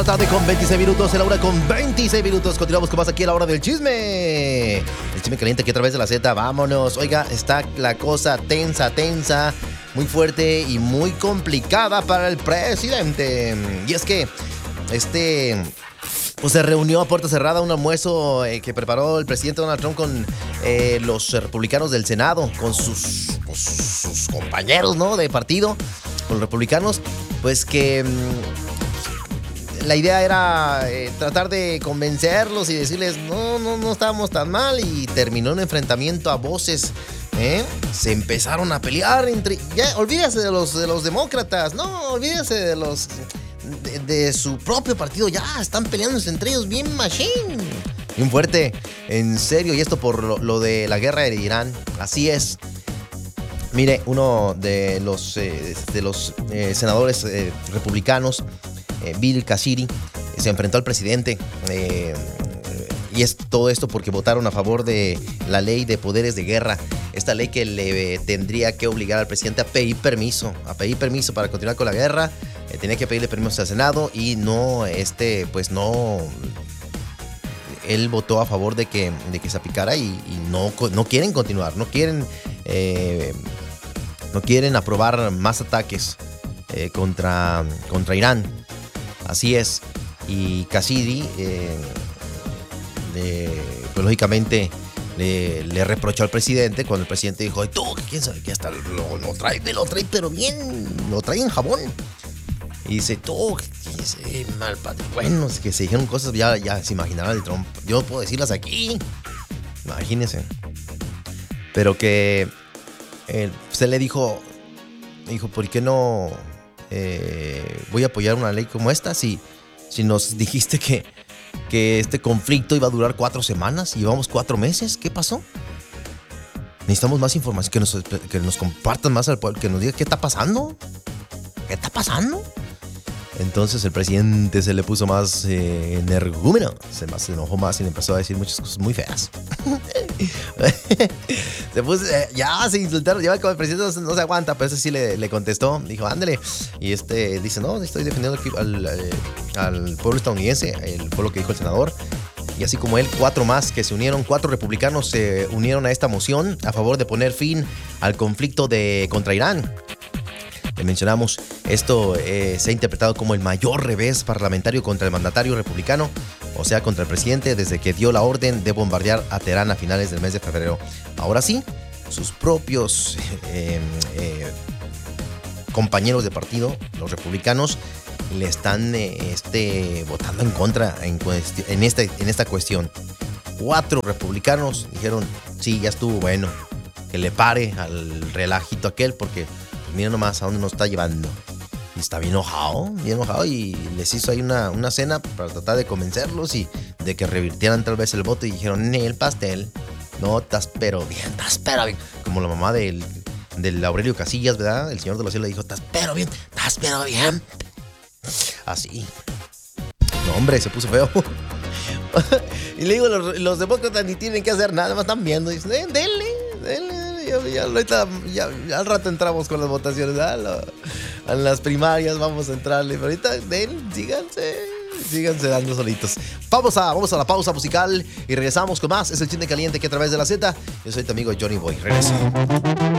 Tarde con 26 minutos, en la hora con 26 minutos. Continuamos con más aquí a la hora del chisme. El chisme caliente aquí a través de la Z. Vámonos. Oiga, está la cosa tensa, muy fuerte y muy complicada para el presidente. Y es que pues se reunió a puerta cerrada un almuerzo que preparó el presidente Donald Trump con los republicanos del Senado, con sus compañeros, ¿no?, de partido, con los republicanos, pues que la idea era tratar de convencerlos y decirles no estábamos tan mal, y terminó un enfrentamiento a voces. Se empezaron a pelear entre... Ya, olvídese de los demócratas, no, olvídese de los... De su propio partido, ya están peleándose entre ellos bien machine. Bien fuerte, en serio, y esto por lo de la guerra de Irán. Así es. Mire, uno de los senadores republicanos, Bill Cassidy, se enfrentó al presidente. Y es todo esto porque votaron a favor de la ley de poderes de guerra. Esta ley que le tendría que obligar al presidente a pedir permiso para continuar con la guerra. Tenía que pedirle permiso al Senado y no, él votó a favor de que se aplicara y no quieren continuar, no quieren aprobar más ataques contra Irán. Así es. Y Cassidy, pues lógicamente le reprochó al presidente cuando el presidente dijo: tú, quién sabe que hasta lo trae, pero bien, lo trae en jabón. Y dice: tú, mal padre. Bueno, es que se dijeron cosas, ya se imaginará el Trump. Yo no puedo decirlas aquí. Imagínense. Pero que se le dijo, ¿por qué no voy a apoyar una ley como esta si nos dijiste que este conflicto iba a durar 4 semanas y llevamos 4 meses? ¿Qué pasó? Necesitamos más información, que nos compartan más al pueblo, que nos diga qué está pasando. ¿Qué está pasando? Entonces el presidente se le puso más energúmeno, se enojó más y le empezó a decir muchas cosas muy feas. Se insultaron, ya como el presidente no se aguanta, pero ese sí le contestó, dijo: ándale. Y dice: no, estoy defendiendo aquí al pueblo estadounidense, el pueblo que dijo el senador. Y así como él, 4 más que se unieron, 4 republicanos se unieron a esta moción a favor de poner fin al conflicto contra Irán. Mencionamos, esto se ha interpretado como el mayor revés parlamentario contra el mandatario republicano, o sea, contra el presidente, desde que dio la orden de bombardear a Teherán a finales del mes de febrero. Ahora sí, sus propios compañeros de partido, los republicanos, le están votando en contra en esta cuestión. 4 republicanos dijeron: sí, ya estuvo bueno, que le pare al relajito aquel, porque mira nomás a dónde nos está llevando. Y está bien enojado, y les hizo ahí una cena para tratar de convencerlos y de que revirtieran tal vez el voto, y dijeron: el pastel, no, estás pero bien. Como la mamá del Aurelio Casillas, ¿verdad? El señor de los cielos le dijo: estás pero bien. Así. No, hombre, se puso feo. Y le digo, los demócratas ni tienen que hacer nada, más están viendo. Y dicen: denle. Ya al rato entramos con las votaciones, ¿verdad? A las primarias vamos a entrarle. Pero ahorita, síganse dando solitos. Vamos a la pausa musical y regresamos con más. Es el chisme caliente que a través de la Z. Yo soy tu amigo Johnny Boy. Regreso.